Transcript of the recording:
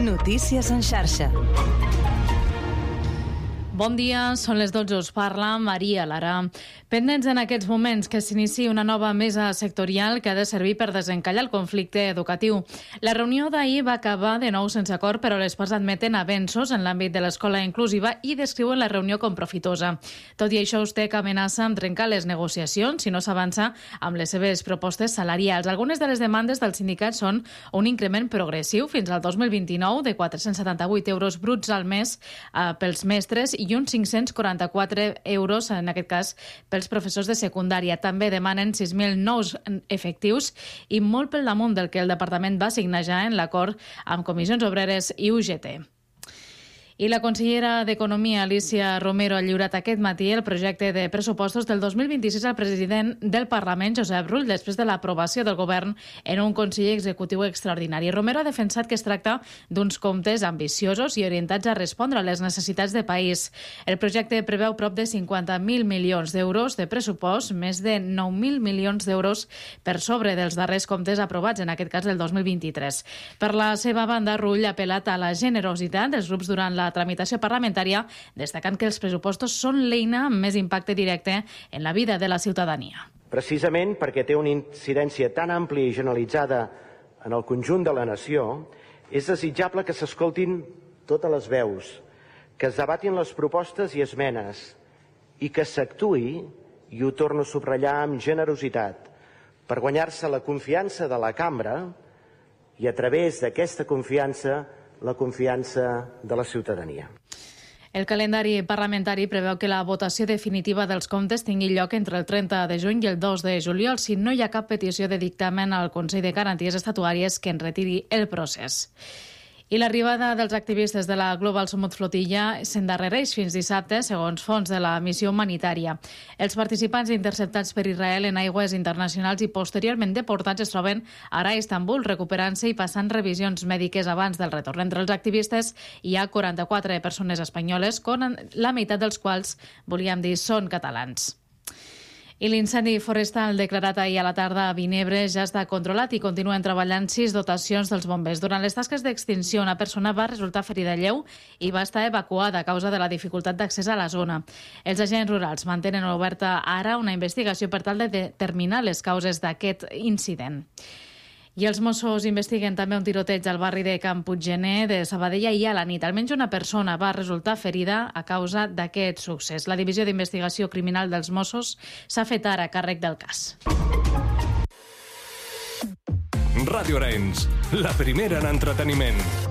Notícies en xarxa. Bon dia, són les 12, us parla Maria Lara. Pendents en aquests moments que s'inici una nova mesa sectorial que ha de servir per desencallar el conflicte educatiu. La reunió d'ahir va acabar de nou sense acord, però les parts admeten avenços en l'àmbit de l'escola inclusiva i descriuen la reunió com profitosa. Tot i això, USTEC amenaça amb trencar les negociacions si no s'avança amb les seves propostes salarials. Algunes de les demandes del sindicat són un increment progressiu fins al 2029 de 478 euros bruts al mes pels mestres i uns 544 euros, en aquest cas, pels professors de secundària. També demanen 6.000 nous efectius i molt pel damunt del que el departament va signar ja en l'acord amb Comissions Obreres i UGT. I la consellera d'Economia, Alícia Romero, ha lliurat aquest matí el projecte de pressupostos del 2026 al president del Parlament, Josep Rull, després de l'aprovació del govern en un Consell Executiu extraordinari. Romero ha defensat que es tracta d'uns comptes ambiciosos i orientats a respondre a les necessitats de país. El projecte preveu prop de 50.000 milions d'euros de pressupost, més de 9.000 milions d'euros per sobre dels darrers comptes aprovats, en aquest cas del 2023. Per la seva banda, Rull ha apel·lat a la generositat dels grups durant la tramitació parlamentària, destacant que els pressupostos són l'eina amb més impacte directe en la vida de la ciutadania. Precisament perquè té una incidència tan àmplia i generalitzada en el conjunt de la nació, és desitjable que s'escoltin totes les veus, que es debatin les propostes i esmenes i que s'actuï, i ho torno a subratllar, amb generositat, per guanyar-se la confiança de la cambra i a través d'aquesta confiança la confiança de la ciutadania. El calendari parlamentari preveu que la votació definitiva dels comptes tingui lloc entre el 30 de juny i el 2 de juliol si no hi ha cap petició de dictamen al Consell de Garanties Estatutàries que en retiri el procés. I l'arribada dels activistes de la Global Summit Flotilla s'endarrereix fins dissabte, segons fons de la missió humanitària. Els participants interceptats per Israel en aigües internacionals i posteriorment deportats es troben ara a Istanbul, recuperant-se i passant revisions mèdiques abans del retorn. Entre els activistes hi ha 44 persones espanyoles, la meitat dels quals, volíem dir, són catalans. I l'incendi forestal declarat ahir a la tarda a Vinebre ja està controlat i continuen treballant 6 dotacions dels bombers. Durant les tasques d'extinció, una persona va resultar ferida lleu i va estar evacuada a causa de la dificultat d'accés a la zona. Els agents rurals mantenen oberta ara una investigació per tal de determinar les causes d'aquest incident. I els Mossos investiguen també un tiroteig al barri de Can Puiggener de Sabadell ahir a la nit. Almenys una persona va resultar ferida a causa d'aquest succés. La Divisió d'Investigació Criminal dels Mossos s'ha fet ara a càrrec del cas. Ràdio Arenys, la primera en entreteniment.